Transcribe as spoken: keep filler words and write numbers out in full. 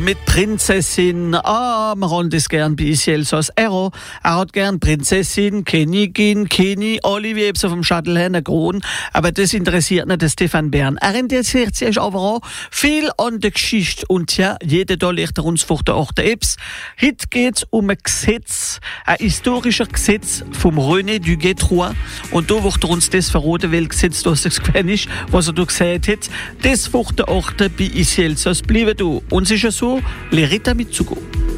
mit Prinzessin. Ah, wir haben das gern bei Elsass. Er, er hat gern Prinzessin, Königin, König, alle wie so vom Schattelhähne Kron. Aber das interessiert nicht den Stefan Bern. Er interessiert sich aber auch viel an der Geschichte. Und ja, jeder da legt er uns vor der Orte Eps. Heute geht's um ein Gesetz, ein historischer Gesetz vom René du Guestroy. Und da wird er uns das verraten, weil Gesetz das ist, was er da gesagt hat. Das vor der Orte bei Elsass. Bleibe du. Und es ist ja so, Lerita mit Zugo.